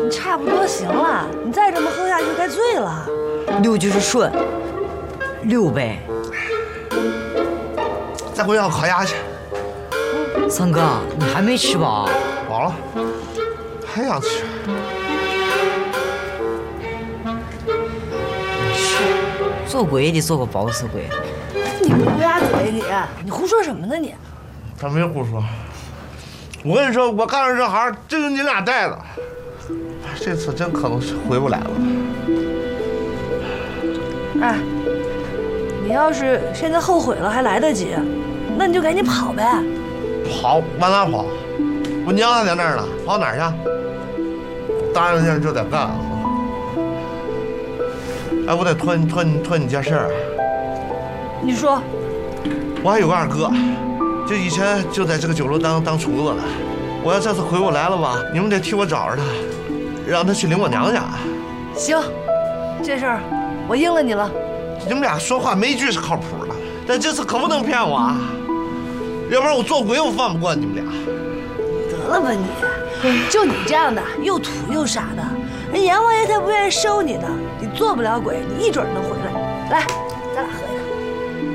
你差不多行了，你再这么喝下去该醉了。 六就是顺，6呗。 再回要烤鸭去。 三哥，你还没吃饱？ 饱了，还想吃。 是，做鬼也得做个饱死鬼。 你不乌鸦嘴你胡说什么呢你？ 他没胡说。我跟你说，我干的这行真是你俩带的，这次真可能是回不来了。 哎，你要是现在后悔了还来得及，那你就赶紧跑呗。 跑往哪跑？我娘还在那儿呢，跑哪儿去？答应下就得干。哎，我得托你件事儿。 你说， 我还有个二哥，就以前就在这个酒楼当厨子呢。我要这次回不来了吧，你们得替我找着他，让他去领我娘家。 行，这事儿我应了你了。 你们俩说话没一句是靠谱的，但这次可不能骗我啊！要不然我做鬼我放不过你们俩。 得了吧你，就你这样的又土又傻的，人阎王爷才不愿意收你呢。你做不了鬼，你一准能回来。来，咱俩喝。